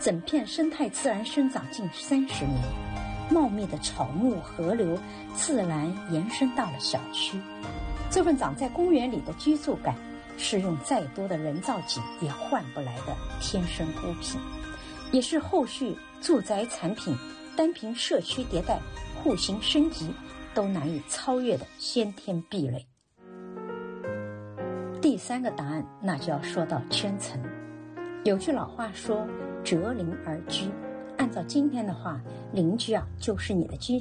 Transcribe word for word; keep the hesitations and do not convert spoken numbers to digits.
整片生态自然生长近三十年，茂密的草木河流自然延伸到了小区。这份长在公园里的居住感，是用再多的人造景也换不来的天生孤品，也是后续住宅产品单凭社区迭代、户型升级都难以超越的先天壁垒。第三个答案，那就要说到圈层。有句老话说，择邻而居。按照今天的话，邻居啊就是你的居